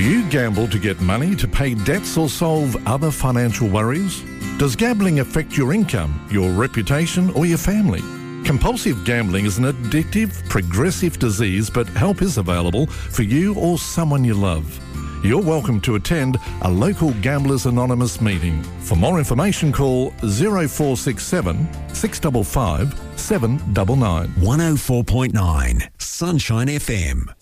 you gamble to get money to pay debts or solve other financial worries? Does gambling affect your income, your reputation or your family? Compulsive gambling is an addictive, progressive disease, but help is available for you or someone you love. You're welcome to attend a local Gamblers Anonymous meeting. For more information, call 0467 655 799. 104.9 Sunshine FM.